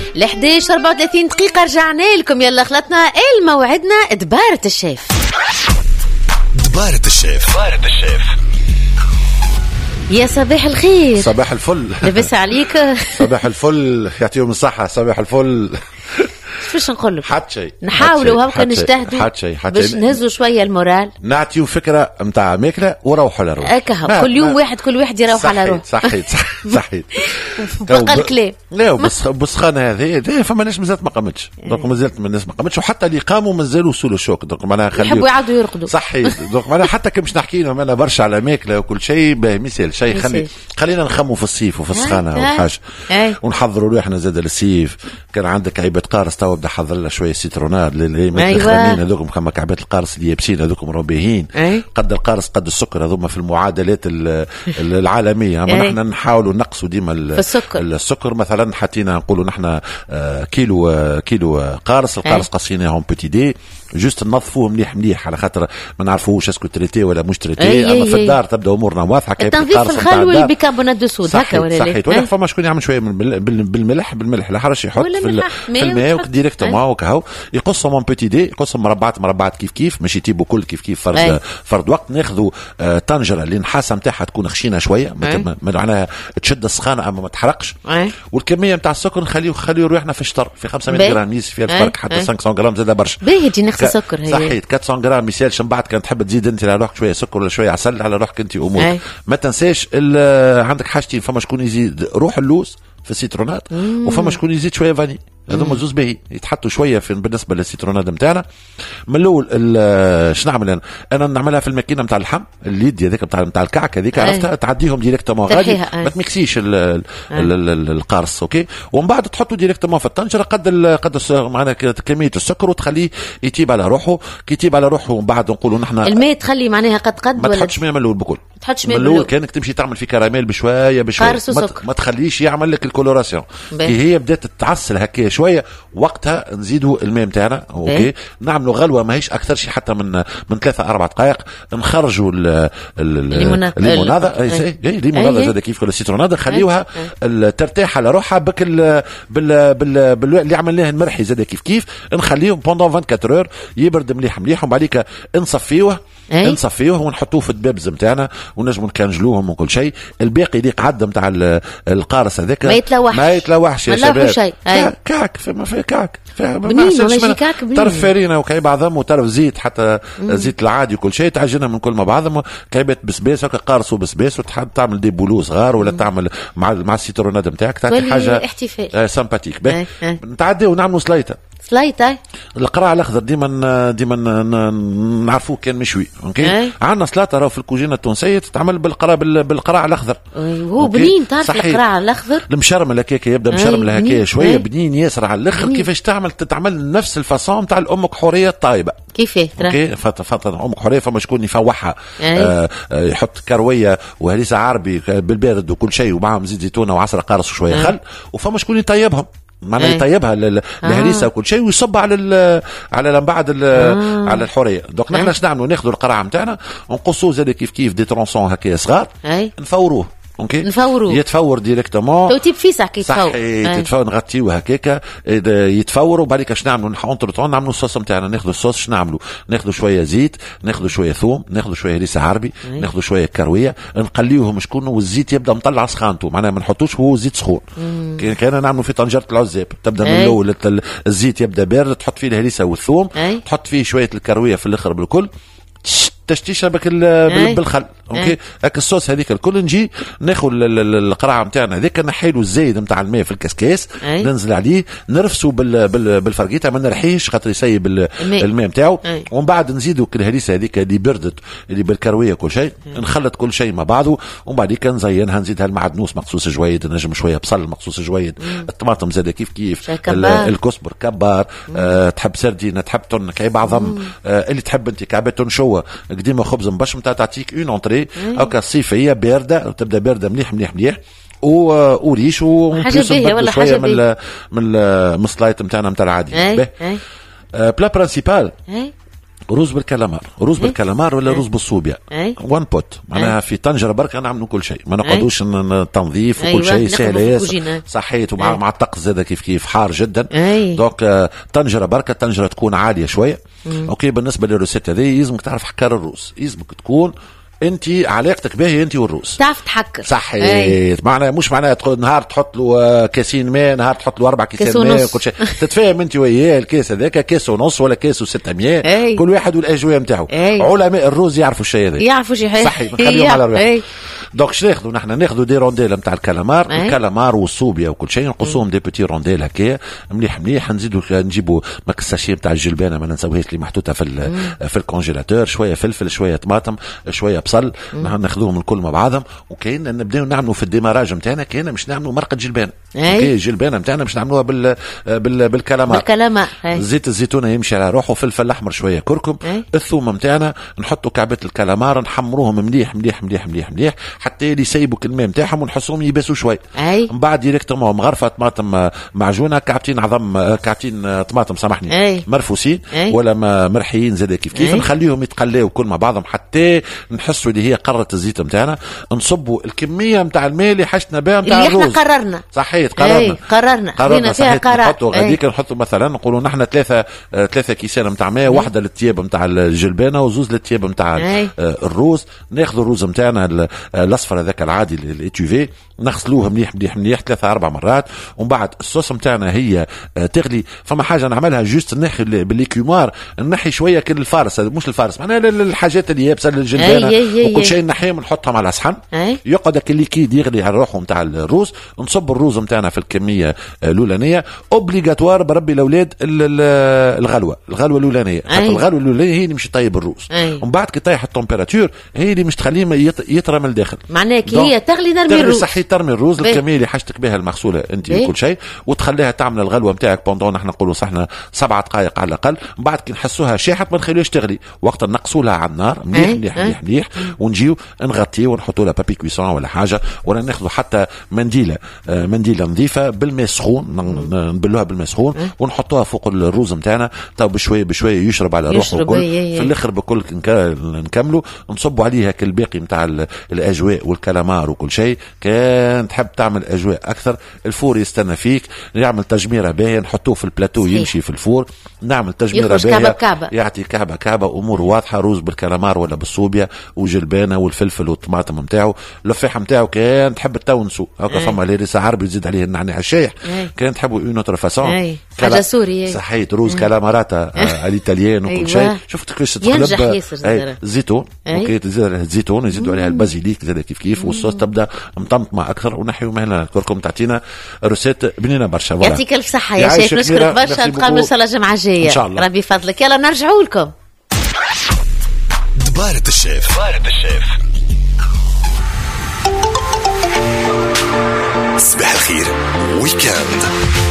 11:34 دقيقة رجعنا لكم. يلا خلطنا الموعدنا دبارة الشيف. دبارة الشيف. يا صباح الخير. صباح الفل. لبس عليك. صباح الفل يعطيهم الصحة. صباح الفل. فيش نقول لك حد شيء نحاولوا هاكا نجتهدوا باش نهزوا شوية المورال، نعطيو فكرة متاع ماكلة وروحوا على روح هكا كل يوم كل واحد يروح على روح. صحيت بقى الكلام لا بسخانة هذه فما ناس مازالت ما قامتش، دونك مازالت من الناس ما قامتش، وحتى اللي قاموا مازالوا وصلوا الشوك، دونك معناها يحبوا يعاودوا يرقدوا. صحيت دونك معناها حتى كي مش نحكي لهم انا برشا على ماكلة وكل شيء مثال شيء خلينا نخموا في الصيف وفي السخانة والحاجة ونحضروا روحنا زاد للصيف. كان عندك عيبة قارص تو بدي احضر لها شويه سيتروناد اللي متخرمين هذوكم كما كعبات القارص اللي يابسين هذوكم ربيهين قد القارص قد السكر هذوما في المعادلات العالميه. اما نحن نحاولوا نقصوا ديما السكر مثلا حطينا نقولوا نحن كيلو قارص القارص قصيناهم بوتي دي جوست ننظفوه مليح على خاطر ما نعرفوش اسكو تريتي ولا مش تريتي. اما في الدار تبدا امورنا واضحه كيف التنظيف الخل والبيكربونات دو صود هكا ولا لا. صحيح ولا فما شكون يعمل شويه بالملح لا حرش يحط في الماء ديريكتومون وكهو يقصهم من بوتي دي يقصهم مربعات كيف ماشي تيبو كل كيف فرد وقت. ناخذوا طنجره اللي النحاسه نتاعها تكون خشينه شويه معناها تشد السخانه اما ما تحرقش. والكميه نتاع السكر نخليه روحنا في الشطر في 500 غرام يزيد فيها الفرق حتى 500 غرام زاد برشا باهي تجي نقص السكر هي صحيت 400 غرام مثالش من بعد كان تحب تزيد انت على روحك شويه سكر ولا شويه عسل على روحك انت امور. ما تنساش عندك حاجتين، فما شكون يزيد روح اللوز في السيترونات وفما شكون يزيد شويه فاني هذوما زوز باهي يتحطوا شويه بالنسبه للسيترونات نتاعنا. من الاول شنو نعمل انا نعملها في الماكينه نتاع اللحم الليد هذيك نتاع الكعك هذيك عرفتها تعديهم ديريكتومون غادي ما تميكسيش القارص اوكي. ومن بعد تحطوا ديريكتومون في الطنجره قد معنا كميه السكر وتخليه يطيب على روحه كي يطيب على روحه. ومن بعد نقولوا نحن الماء تخلي معناها قد ما تحطش ماء من الاول بكل تحطش من الاول كانك تمشي تعمل في كراميل بشويه ما تخليش يعمل لك الكولوراسيون كي هي بدات تتعسل هكا شويه وقتها نزيدوا الماء نتاعنا اوكي. نعملوا غلوه ماهيش اكثر شيء حتى من 3-4 دقائق. نخرجوا الليموناده الليموناده زاد كيف كل السيتروناده نخليوها ترتاح على روحها بك اللي عملناه المرحي زاد كيف نخليهم بوندون 24 اور يبرد مليح ومن بعديك نصفيوه ونحطوه في الدبابز نتاعنا ونجموا نكنجلوهم وكل شيء. الباقي اللي قعد نتاع القارص هذاك ما يتلوحش يا شباب. كعك فما فيه كعك طرف فارينه وكاي بعضهم وطرف زيت حتى زيت العادي وكل شيء تعجنها من كل ما بعضهم كايبات بسباس هكا قارص وبسباس وتحب تعمل دي بولو صغار ولا تعمل مع السيتروناد نتاعك تعطي حاجه سامباتيك. نتعداو ونعملوا سلايطه القراع الاخضر ديما نعرفوه كان مشوي اوكي. عندنا سلاطه راهو في الكوجينه التونسيه تتعمل بالقراع الاخضر هو بنين تعرف القراع الاخضر المشرمل هكاك يبدا مشرمل هكاك شويه بنين ياسر على الاخر. كيفاش تتعمل نفس الفاصون تاع الامك حوريه الطايبه كيفاه اوكي. فتره امك حوريه فما شكون يفوحها يحط كرويه وهريسه عربي بالبارد وكل شيء ومعهم زيت زيتونه وعسل قارص وشويه خل وفما شكون يطيبهم معناها يطيبها الهريسه وكل شيء ويصب على من بعد على الحوريه. دونك نحن اش نعملوا ناخذوا القرع نتاعنا ونقصوه زاد كيف دي ترونسون هكا صغار نفوروه اوكي يتفور ديريكتومون توتيب فيسع كي يتفور يتفور نغطيوه هكاك يتفور. وبعديك اش نعملوا اونتر نعملوا الصوص نتاعنا. ناخذوا الصوص اش نعملوا ناخذوا شويه زيت ناخذوا شويه ثوم ناخذوا شويه هريسه عربي ناخذوا شويه كرويه نقليوهم شكون والزيت يبدا مطلع سخانته معناها ما نحطوش هو زيت سخون. كان نعملوا في طنجره العزاب تبدا من الاول الزيت يبدا بارد تحط فيه الهريسه والثوم تحط فيه شويه الكرويه في الاخر بالكل تشتيشه بالخل اوكي. هاك الصوص هذيك الكل نجي ناخذ القرعه نتاعنا هذيك نحيلو الزايد نتاع الماء في الكاسكاس ننزل عليه نرفسو بالفرقيطه ما نرحيش خاطر يسيب الماء نتاعو. ومن بعد نزيدوا الهريسه هذيك اللي بردت اللي بالكرويه كل شيء نخلط كل شيء مع بعضه. ومن بعد نزينها نزيدها المعدنوس مقصوص جويد نجم شويه بصل مقصوص جويد الطماطم زاده كيف الكزبر كبار تحب سردين تحب تون كاي بعضهم اللي تحب انت كعبات تنشوه قديمه خبز مبشم تعطيك اون اونطري هكا صيفيه بارده وتبدا بارده مليح وريش وبلوس شويه من السلايط نتاعنا نتاع العادي. بلا برينسيبال رز بالكالامار، رز بالكالامار ولا رز بالصوبيا، وان بوت معناها في طنجره بركه نعملوا كل شيء، ما نقعدوش تنظيف وكل شيء سهل ياسر صحيت ومع الطقس زاد كيف حار جدا. دونك طنجره بركه، طنجره تكون عاليه شويه. اوكي بالنسبه للروسيت هذه يلزمك تعرف حكار الروز، يلزمك تكون انت علاقتك به انت والروس تعرف تحكر صحيح. معناها مش معناها نهار تحط له كاسين ماء، نهار تحط له 4 كيسان ماء كل شيء تتفاهم انت وياه. الكاس هذاك كاس ونص ولا كاس و600 كل واحد والاجواء نتاعو. علماء الروز يعرفوا الشيء هذا، يعرفوا شيء صحيح نخليهم على الرواح. دونك شنو ناخذوا نحن؟ ناخذوا دي رونديل نتاع الكالامار، الكالامار والصوبيا وكل شيء نقصوهم دي بيتي رونديل هكا مليح مليح. نزيدوا نجيبوا ماك الساشي نتاع الجلبانه ما ننساوهاش اللي محطوطه في الكونجيلاتور، شويه فلفل شويه طماطم شويه بصل، ناخذوهم الكل مع بعضهم. وكاين نبداو نعملوا في الديماراج نتاعنا كاين مش نعملوا مرقه جلبانه. اوكي الجلبانه نتاعنا مش نعملوها بالكالامار. زيت الزيتونه يمشي على روحه، فلفل احمر شويه كركم، الثوم نتاعنا نحطوا كعبه الكالامار نحمروهم مليح مليح مليح مليح مليح حتى يسيبوا الماء نتاعهم ونحسوهم يبسوا شوي. من بعد ديريكتومون مغرفه طماطم معجونه، كعبتين عظم كعبتين طماطم سامحني مرفوسين ولا مرحيين زاد كيف نخليهم يتقلاو كل مع بعضهم حتى نحسوا اللي هي قرة الزيت نتاعنا. نصبوا الكميه نتاع الماء اللي حشنا بها نتاع الرز اللي احنا قررنا صحيح قررنا فيها قرار. نحطوا غاديك نحطوا مثلا نقولوا نحن ثلاثه كيسان نتاع ماء، واحده للطياب نتاع الجلبانه وزوز للطياب نتاع الروز. ناخذوا الروز نتاعنا الاصفر هذاك العادي الاتيفي نغسلوه مليح مليح مليح 3-4 مرات. ومن بعد الصوص نتاعنا هي تغلي. فما حاجه نعملها جوست نحي بالليكومار، نحي شويه كل الفارس، مش الفارس معناها الحاجات اللي يابسه للجلبانه وكل شيء نحيهم نحطهم على صحن. يقعد الليكيد يغلي على روحه نتاع الروز. نصب الروز نتاعنا في الكميه الاولانيه اوبليغاتوار بربي الاولاد الغلوه الاولانيه، الغلوه الاولانيه هي اللي مش طيب الروز. ومن بعد كي طيح التمبيراتور هي اللي مش تخليه يطرى من الداخل. معناها كي هي تغلي نرمي الروز صحيح، ترمي الروز الكميه اللي حاجتك بها المغسوله انت كل شيء وتخليها تعمل الغلوه نتاعك بوندون نحن نقولوا صحنا 7 دقائق على الاقل. من بعد كي نحسوها شاحت ما نخليوش تغلي، وقت نقصوا لها على النار مليح مليح مليح مليح ونجيو نغطيه ونحطوا لها بابي كويسون ولا حاجه، ولا ناخذوا حتى منديله نظيفه بالماء سخون نبلوها بالماء سخون ونحطوها فوق الروز نتاعنا تو بشويه بشويه يشرب على روحه وكل. في الاخر بكل نكملوا نصبوا عليها الباقي نتاع الاجواء والكالامار وكل شيء. كان تحب تعمل اجواء اكثر الفور يستنى فيك، نعمل تجميره باهيه نحطوه في البلاتو يمشي في الفور، نعمل تجميره باهيه يعطي كعبه امور واضحه. روز بالكالامار ولا بالصوبيا وجلبانه والفلفل والطماطم نتاعو. اللفاح نتاعو كان تحب تونسو هكا فما ليريسا عربي يزيد عليه النعناع الشايح. كان تحبوا اون اوتر فاسون حاجه سوري صحيح. روز كالاماراتا اليطاليين وكل شيء. شفت كيفاش تقلب زيتون. اوكي تزيد عليها الزيتون يزيدوا عليها البازيليك زاد كيف والصوص تبدا مطمطمه اكثر. ونحيوا مهلا كركم تعطينا روسيت بنينه برشا. يعطيك الف صحه يا شيخ، نشكرك برشا. نتقابلوا ان شاء الله الجمعه الجايه ان شاء الله ربي فضلك. يلا نرجعوا لكم دبارة الشيف. صباح الخير ويكاند.